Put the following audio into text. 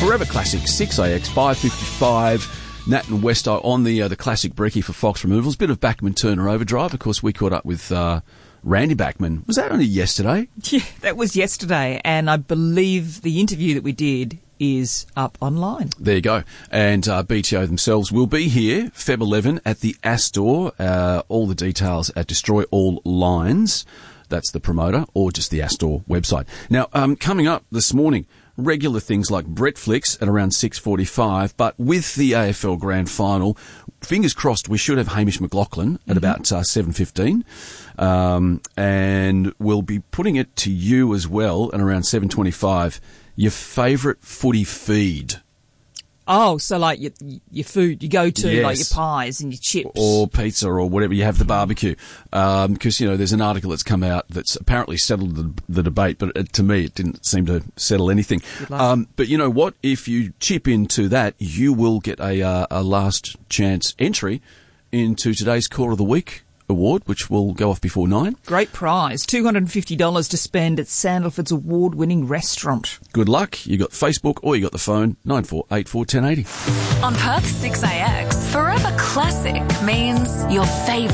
Forever Classic, 6AX, 555. Nat and Westo on the classic brekkie for Fox Removals. Bit of Backman Turner overdrive. Of course, we caught up with Randy Backman. Was that only yesterday? Yeah, that was yesterday, and I believe the interview that we did is up online. There you go. And BTO themselves will be here, Feb 11, at the Astor. All the details at Destroy All Lines. That's the promoter, or just the Astor website. Now, coming up this morning, regular things like Bretflix at around 6:45, but with the AFL Grand Final, fingers crossed we should have Hamish McLaughlin at about 7:15. And we'll be putting it to you as well at around 7:25. Your favourite footy feed. Oh, so like your food you go to, Yes. like your pies and your chips. Or pizza or whatever, you have the barbecue. Because, there's an article that's come out that's apparently settled the debate, but to me it didn't seem to settle anything. But you know what? If you chip into that, you will get a last chance entry into today's Core of the Week award, which will go off before 9. Great prize. $250 to spend at Sandalford's award-winning restaurant. Good luck. You got Facebook or you got the phone, 9484 1080. On Perth 6AX, Forever Classic means your favourite